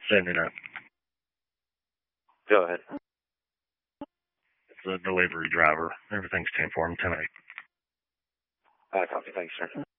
Setting it up. Go ahead. It's a delivery driver. Everything's 10 for him tonight. Copy. Thanks, sir.